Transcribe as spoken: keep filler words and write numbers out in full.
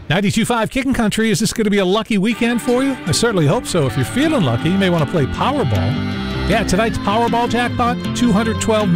ninety-two point five Kickin' Country, is this going to be a lucky weekend for you? I certainly hope so. If you're feeling lucky, you may want to play Powerball. Yeah, tonight's Powerball jackpot, two hundred twelve